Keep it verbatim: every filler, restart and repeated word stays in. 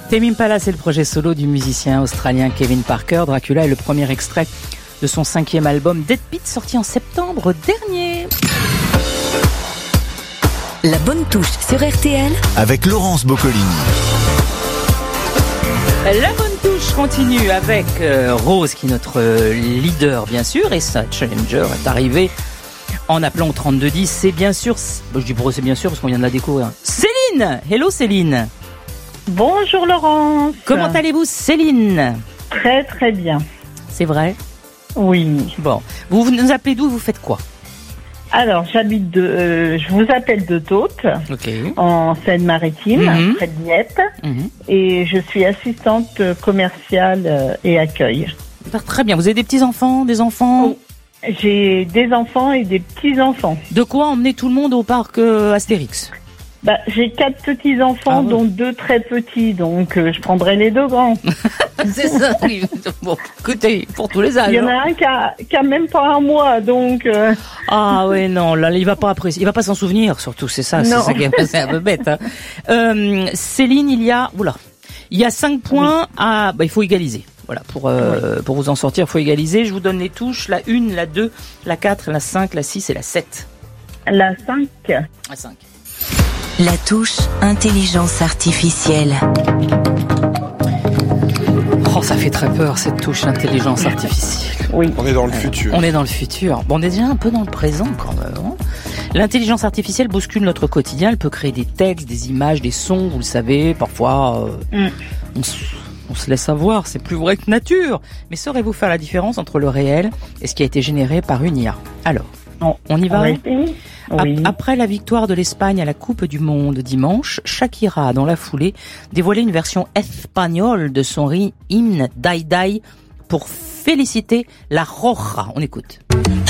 Tame Impala, c'est le projet solo du musicien australien Kevin Parker. Dracula est le premier extrait de son cinquième album Dead Beat, sorti en septembre dernier. La bonne touche sur R T L avec Laurence Boccolini. La bonne touche continue avec euh, Rose, qui est notre euh, leader bien sûr, et sa challenger est arrivée en appelant au trente-deux dix. C'est bien sûr, je dis pour eux c'est bien sûr parce qu'on vient de la découvrir. Céline, hello Céline. Bonjour Laurence. Comment allez-vous Céline? Très très bien. C'est vrai? Oui. Bon, vous, vous nous appelez d'où? Vous faites quoi? Alors, j'habite de, euh, je vous appelle de Taute, okay. en Seine-Maritime, mm-hmm. près de Dieppe, mm-hmm. et je suis assistante commerciale et accueil. Très bien. Vous avez des petits-enfants, des enfants? Oh. J'ai des enfants et des petits-enfants. De quoi emmener tout le monde au parc euh, Astérix? Bah, j'ai quatre petits-enfants, ah, oui. dont deux très petits, donc euh, je prendrai les deux grands. C'est ça, oui. Bon, écoutez, pour tous les âges. Il y en a un qui a, qui a même pas un mois, donc... Euh... Ah ouais, non, là, il va pas apprécier, il va pas s'en souvenir, surtout, c'est ça, non. C'est ça qui est passé un peu bête. Hein. Euh, Céline, il y a... Oula, il y a cinq points oui. à... Bah, il faut égaliser. Voilà, pour, euh, oui. pour vous en sortir, il faut égaliser. Je vous donne les touches, la une, la deux, la quatre, la cinq, la six et la sept. La cinq. La cinq. La touche intelligence artificielle. Oh, ça fait très peur, cette touche intelligence artificielle. Oui. On est dans le futur. On est dans le futur. Bon, on est déjà un peu dans le présent quand même. Hein. L'intelligence artificielle bouscule notre quotidien. Elle peut créer des textes, des images, des sons. Vous le savez, parfois, euh, mm. on, se, on se laisse avoir. C'est plus vrai que nature. Mais saurez-vous faire la différence entre le réel et ce qui a été généré par une I A? Alors, on, on y va? Oui. Oui. Après la victoire de l'Espagne à la Coupe du Monde dimanche, Shakira a dans la foulée dévoilé une version espagnole de son hymne Dai Dai pour féliciter la Roja. On écoute.